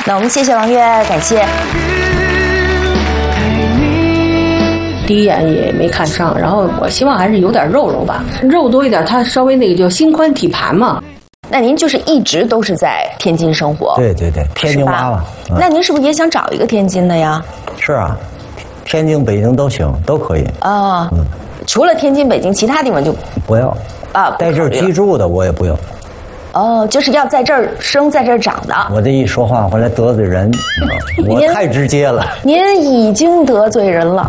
那我们谢谢王悦，感谢。 第一眼也没看上，然后我希望还是有点肉吧，肉多一点，它稍微那个叫心宽体盘嘛。 那您就是一直都是在天津生活？ 对对对，天津娃娃。 那您是不是也想找一个天津的呀？ 是啊，天津、北京都行，都可以。 啊，除了天津、北京，其他地方就不要啊，在这儿居住的我也不要。 哦，就是要在这儿生，在这儿长的。 我这一说话回来得罪人，我太直接了。 您已经得罪人了。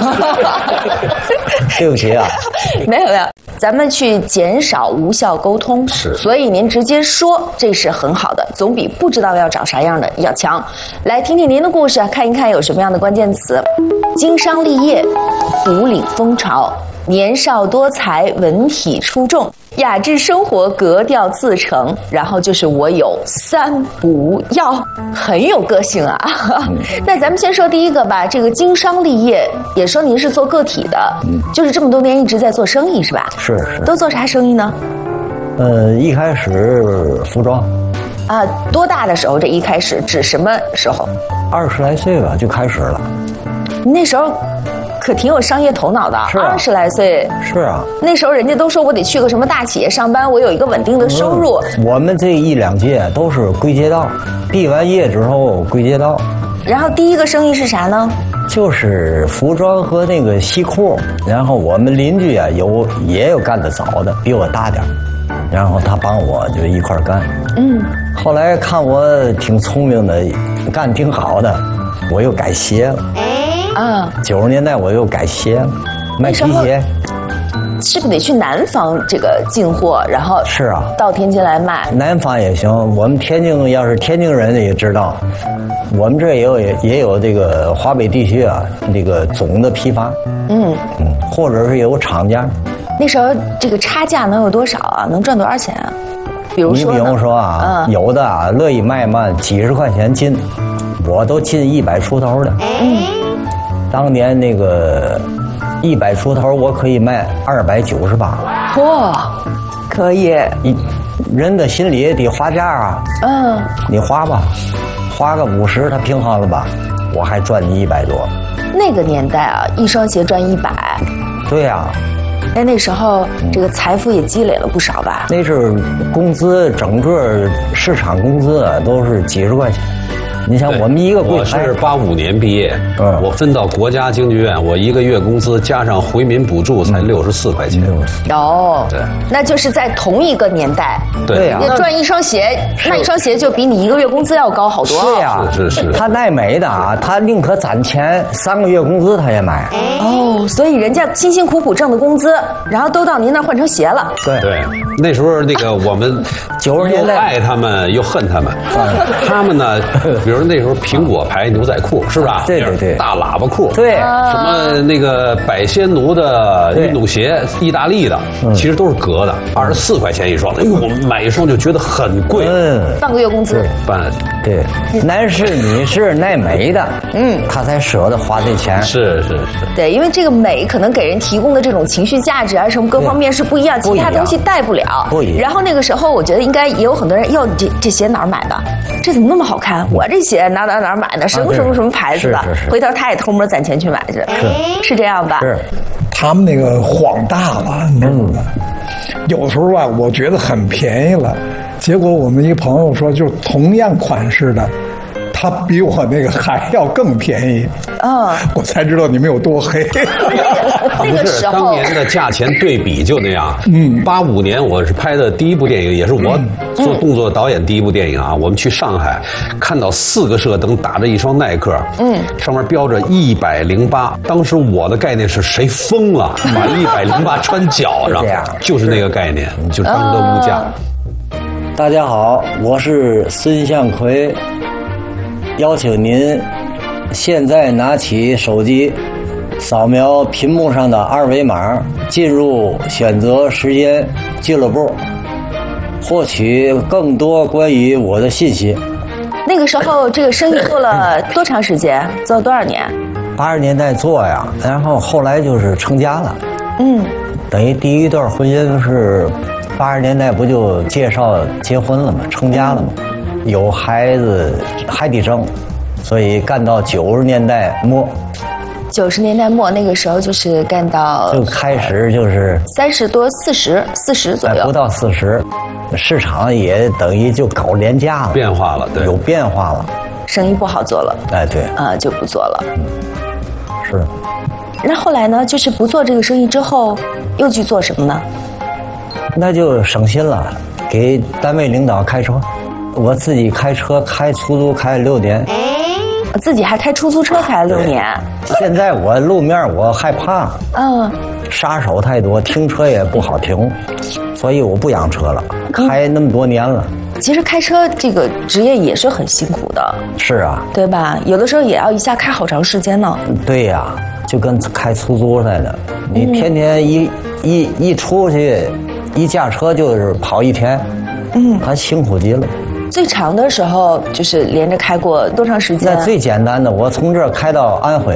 对不起啊。 没有，咱们去减少无效沟通。 是， 所以您直接说，这是很好的，总比不知道要找啥样的要强。来听听您的故事，看一看有什么样的关键词：经商立业，独领风潮。年少多才，文体出众，雅致生活，格调自成。然后就是我有三不要，很有个性啊。那咱们先说第一个吧，这个经商立业，也说您是做个体的，就是这么多年一直在做生意是吧？ 是。 都做啥生意呢？ 一开始服装。 啊，多大的时候？这一开始指什么时候 ？20来岁吧，就开始了。 那时候可挺有商业头脑的，20来岁。 是啊， 那时候人家都说我得去个什么大企业上班，我有一个稳定的收入。 我们这一两届都是归街道，毕完业之后归街道。 然后第一个生意是啥呢？ 就是服装和那个西裤。然后我们邻居啊也有干得早的，比我大点，然后他帮我就一块干。后来看我挺聪明的，干得挺好的，我又改鞋了。90年代我又改鞋了，卖皮鞋。 是不是得去南方这个进货，然后是啊， 到天津来卖？ 南方也行，我们天津要是天津人也知道，我们这也有这个华北地区啊，这个总的批发，或者是有厂家。 那时候这个差价能有多少啊？能赚多少钱啊？比如说啊，有的啊乐意卖几十块钱斤，我都进100出头的。当年那个100出头，我可以卖298。 哇，可以。 人的心里也得花价啊。你花吧，花个50，他平衡了吧？我还赚你100多。 那个年代啊，一双鞋赚100。 对呀。 那时候这个财富也积累了不少吧？ 那是工资，整个市场工资啊都是几十块钱。你想我们一个柜台， 我是85年毕业，我分到国家京剧院，我一个月工资加上回民补助才64块钱。 哦，对，那就是在同一个年代， 对呀， 赚一双鞋，那一双鞋就比你一个月工资要高好多。 是呀， 是。 他耐美的啊，他宁可攒钱，3个月工资他也买。 哦，所以人家辛辛苦苦挣的工资，然后都到您那儿换成鞋了。 对，那时候那个我们 90年代又爱他们又恨他们，他们呢，比如那时候苹果牌牛仔裤是吧？ 对， 大喇叭裤， 对， 什么那个百仙奴的运动鞋，意大利的，其实都是革的，24块钱一双。哎呦，我们买一双就觉得很贵。 半个月工资。 对，男士女士耐美的，他才舍得花这钱。 是。 对，因为这个美可能给人提供的这种情绪价值啊，什么各方面是不一样，其他东西带不了。 不一样。 然后那个时候，我觉得应该也有很多人，哟，这鞋哪儿买的？这怎么那么好看？我这鞋哪儿买的？什么牌子的？回头他也偷摸攒钱去买去。是这样吧？ 是。 他们那个晃大了，你知道吗？有时候吧，我觉得很便宜了，结果我们一朋友说，就同样款式的，他比我那个还要更便宜。我才知道你们有多黑。 那个时候当年的价钱对比就那样。85年我是拍的第一部电影，也是我做动作导演第一部电影啊。我们去上海，看到4个射灯打着一双耐克，上面标着108。当时我的概念是谁疯了，把108穿脚上，就是那个概念，就当时的物价。 大家好，我是孙向奎，邀请您现在拿起手机，扫描屏幕上的2维码，进入选择时间俱乐部，获取更多关于我的信息。 那个时候这个生意做了多长时间？做了多少年 ？80年代做呀，然后后来就是成家了。等于第一段婚姻是80年代不就介绍结婚了吗？成家了吗？ 有孩子还得挣，所以干到90年代末。 90年代末那个时候就是干到就开始就是 30多40左右， 不到40，市场也等于就搞廉价了， 变化了，对， 有变化了， 生意不好做了， 哎，对， 就不做了。 是。 那后来呢？就是不做这个生意之后，又去做什么呢？ 那就省心了，给单位领导开车，我自己开车开出租开了6年。 自己还开出租车开了6年。 现在我路面我害怕，杀手太多，停车也不好停，所以我不养车了，开那么多年了。 其实开车这个职业也是很辛苦的。 是啊， 对吧？有的时候也要一下开好长时间呢。 对呀，就跟开出租似的，你天天一出去，一驾车就是跑1天，他辛苦极了。 最长的时候就是连着开过多长时间？ 那最简单的，我从这儿开到安徽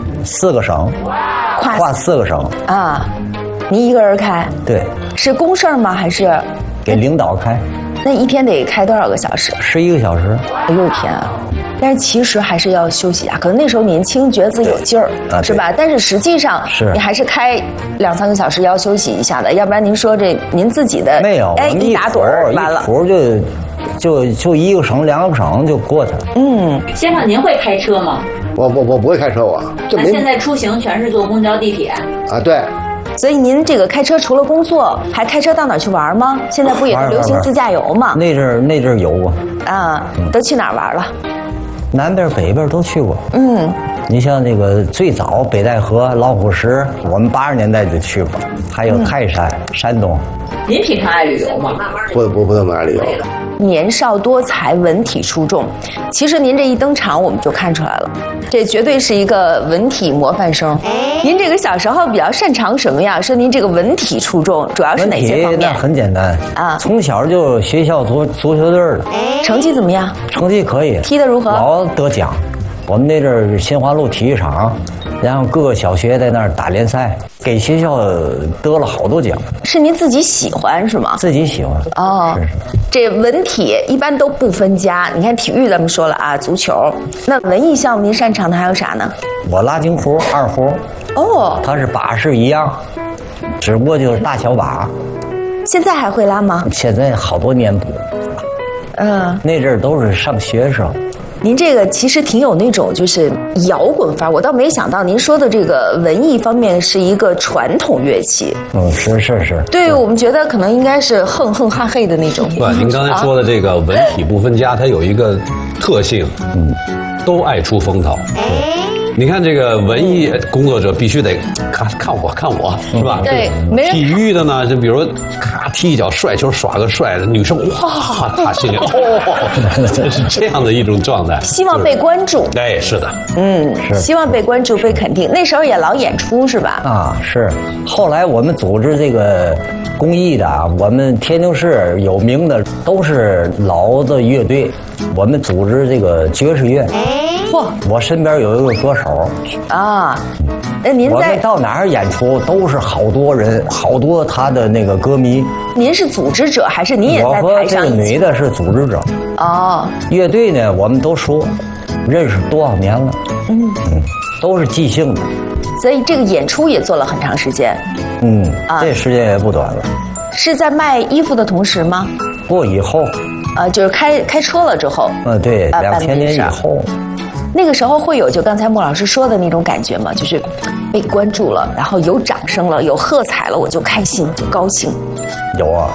，4个省，跨4个省啊！你一个人开？ 对。 是公事吗？还是给领导开？ 那一天得开多少个小时 ？11个小时。 哎呦天啊！但是其实还是要休息啊，可能那时候年轻，觉得自己有劲儿，是吧？但是实际上，你还是开2、3个小时要休息一下的，要不然您说这您自己的没有， 一打盹儿完了， 一谱就1个省2个省就过去了。 先生，您会开车吗？ 我不会开车， 那现在出行全是坐公交、地铁啊？对。 所以您这个开车除了工作，还开车到哪儿去玩吗？现在不也是流行自驾游吗？ 那阵有啊。都去哪儿玩了？ 南边北边都去过。你像那个最早北戴河、老虎石，我们80年代就去过，还有泰山、山东。 您平常爱旅游吗？ 不怎么爱旅游。 年少多才，文体出众。其实您这一登场，我们就看出来了，这绝对是一个文体模范生。您这个小时候比较擅长什么呀？说您这个文体出众，主要是哪些方面？ 那很简单啊， 从小就学校足球队的。 成绩怎么样？ 成绩可以。 踢得如何？ 老得奖。我们那阵儿新华路体育场，然后各个小学在那儿打联赛，给学校得了好多奖。 是您自己喜欢是吗？ 自己喜欢。 哦，是。这文体一般都不分家。你看体育咱们说了啊，足球。那文艺项目您擅长的还有啥呢？ 我拉京胡、二胡。 哦。 它是把式一样，只不过就是大小把。 现在还会拉吗？ 现在好多年不。那阵儿都是上学时候。 您这个其实挺有那种就是摇滚范儿，我倒没想到您说的这个文艺方面是一个传统乐器。 是。 对，我们觉得可能应该是哼哼哈嘿的那种。 不，您刚才说的这个文体不分家，它有一个特性，都爱出风头。你看这个文艺工作者必须得看我是吧？ 对，没人。 体育的呢，就比如咔踢一脚帅球，耍个帅的女生，哇，他心里是这样的一种状态， 希望被关注。 哎，是的， 是希望被关注、被肯定。那时候也老演出是吧？ 啊，是。后来我们组织这个公益的啊，我们天津市有名的都是老的乐队，我们组织这个爵士乐。我身边有一个歌手啊，那您我们到哪儿演出都是好多人，好多他的那个歌迷。 您是组织者还是您也在台上？ 我和这个女的是组织者。 哦， 乐队呢，我们都说认识多少年了，都是即兴的。 所以这个演出也做了很长时间。 这时间也不短了。 是在卖衣服的同时吗？ 不，以后。 就是开车了之后。 对，2000年以后。 那个时候会有就刚才莫老师说的那种感觉吗？就是被关注了，然后有掌声了，有喝彩了，我就开心，就高兴。 有啊。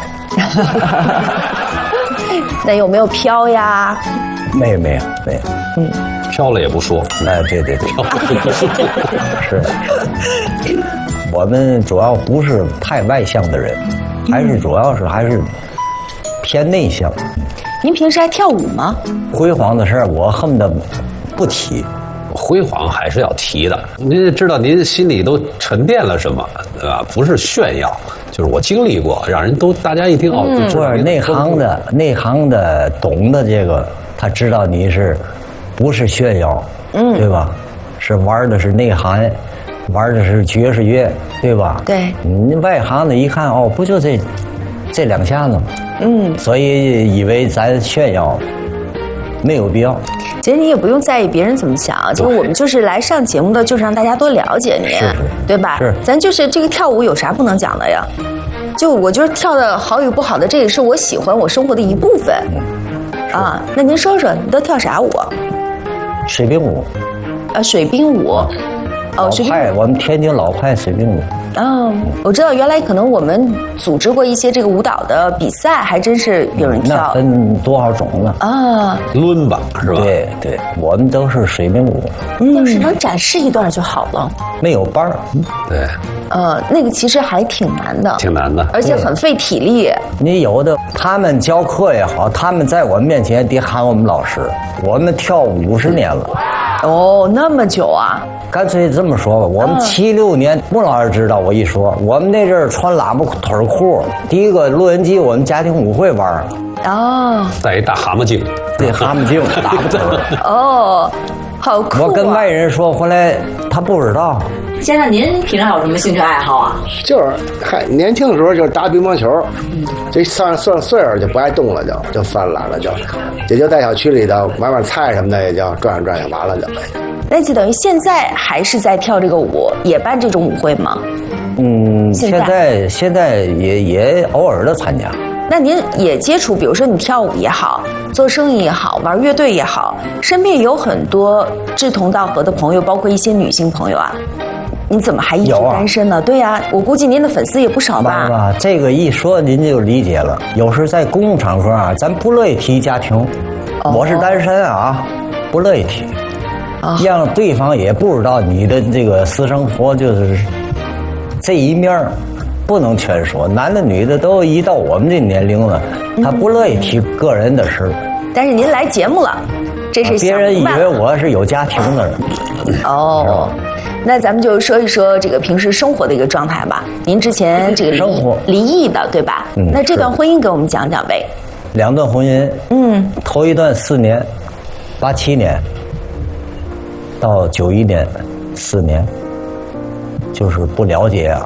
那有没有飘呀？ 没有。 飘了也不说。 哎，对。飘了也不说。是。我们主要不是太外向的人，主要是还是偏内向。 您平时还跳舞吗？ 辉煌的事儿，我恨不得不提。 辉煌还是要提的，您知道您心里都沉淀了什么，对吧？不是炫耀，就是我经历过，让人都大家一听哦，就知道内行的懂得这个，他知道你是不是炫耀，对吧？是玩的是内涵，玩的是爵士乐，对吧？ 对。 你外行的一看不就这2下子吗？所以以为咱炫耀， 没有必要。 其实你也不用在意别人怎么想，就是我们就是来上节目的，就是让大家多了解你，对吧？ 是， 咱就是这个跳舞有啥不能讲的呀？就我觉得跳的好与不好的，这也是我喜欢我生活的一部分。啊，那您说说，你都跳啥舞？ 水兵舞。 水兵舞。 老派，我们天津老派水兵舞。 我知道原来可能我们组织过一些这个舞蹈的比赛，还真是有人跳。 那分多少种呢？ 伦巴是吧？ 对对，我们都是水兵舞。 要是能展示一段就好了。 没有伴儿。 对。 那个其实还挺难的。 挺难的， 而且很费体力。 你有的他们教课也好，他们在我们面前得喊我们老师。我们跳50年了。 那么久啊！ 干脆这么说吧，我们76年，穆老师知道我一说，我们那阵儿穿喇叭腿裤，第一个录音机我们家庭舞会玩。 带一大蛤蟆镜， 对，蛤蟆镜，喇叭腿。 好酷啊！ 我跟外人说回来，他不知道。 先生，您平常有什么兴趣爱好啊？ 就是还年轻的时候就打乒乓球，这算岁数就不爱动了，就犯懒了，也就在小区里头买买菜什么的，也就转悠转悠完了就。 那就等于现在还是在跳这个舞，也办这种舞会吗？ 现在也偶尔的参加。 那您也接触，比如说你跳舞也好，做生意也好，玩乐队也好，身边有很多志同道合的朋友，包括一些女性朋友啊。你怎么还一直单身呢？对呀，我估计您的粉丝也不少吧？ 这个一说您就理解了。有时在公共场合啊，咱不乐意提家庭，我是单身啊，不乐意提，让对方也不知道你的这个私生活，就是这一面不能全说。男的女的都一到我们这年龄了，他不乐意提个人的事。 但是您来节目了，这是别人以为我是有家庭的人。 那咱们就说一说这个平时生活的一个状态吧。您之前这个离异的，对吧？那这段婚姻给我们讲讲呗。 2段婚姻，头一段4年，87年到91年4年，就是不了解啊。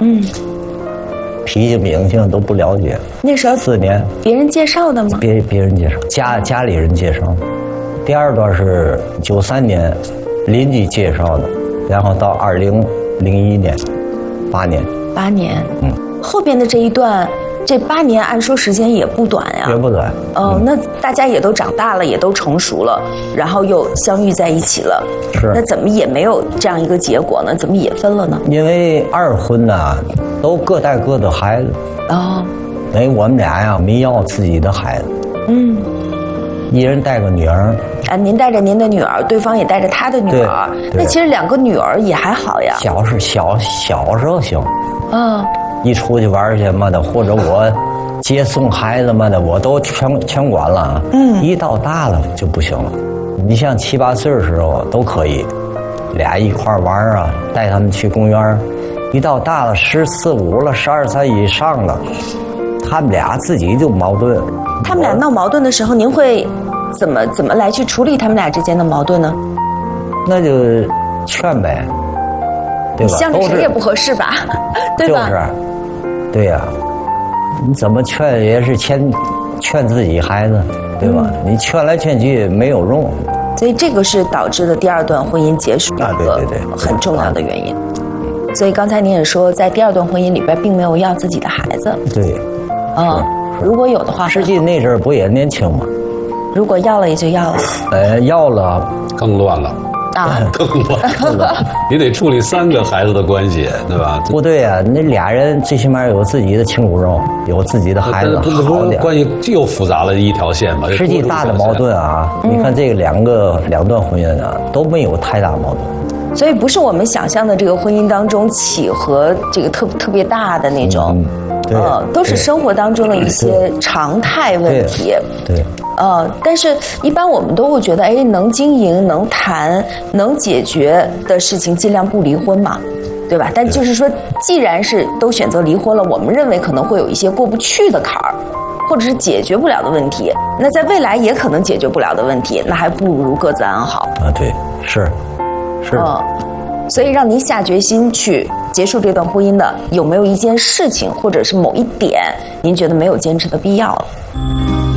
脾气秉性都不了解。 那时候 4年， 别人介绍的吗？ 别人介绍，家里人介绍。第2段是93年邻居介绍的。然后到2001年，8年。 8年，后边的这一段，这8年按说时间也不短呀。 也不短。 那大家也都长大了，也都成熟了，然后又相遇在一起了。 是。 那怎么也没有这样一个结果呢？怎么也分了呢？ 因为2婚呢，都各带各的孩子。等于我们俩呀，没要自己的孩子。一人带个女儿。 您带着您的女儿，对方也带着他的女儿。那其实2个女儿也还好呀。 小时候行。一出去玩去嘛的，或者我接送孩子嘛的，我都全管了。一到大了就不行了。你像7、8岁的时候都可以，俩一块玩啊，带他们去公园。一到大了14、15了，12岁以上了，他们俩自己就矛盾。 他们俩闹矛盾的时候，您会怎么来去处理他们俩之间的矛盾呢？ 那就劝呗，对吧？ 向着谁也不合适吧，对吧？ 就是，对呀，你怎么劝也是劝自己孩子，对吧？你劝来劝去没有用。 所以这个是导致的第2段婚姻结束的一个很重要的原因。所以刚才您也说，在第2段婚姻里边并没有要自己的孩子。 对。 如果有的话， 实际那阵儿不也年轻吗？ 如果要了也就要了。 要了更乱了。更乱。你得处理3个孩子的关系，对吧？ 不对啊，那俩人最起码有自己的亲骨肉，有自己的孩子，好点。 关系又复杂了一条线吧。 实际大的矛盾啊，你看这个2段婚姻啊，都没有太大矛盾。 所以不是我们想象的这个婚姻当中起和这个特别大的那种。都是生活当中的一些常态问题。 对。 但是一般我们都会觉得，能经营、能谈、能解决的事情，尽量不离婚嘛，对吧？但就是说，既然是都选择离婚了，我们认为可能会有一些过不去的坎儿，或者是解决不了的问题。那在未来也可能解决不了的问题，那还不如各自安好。 对，是。 所以让您下决心去结束这段婚姻的，有没有一件事情或者是某一点，您觉得没有坚持的必要了？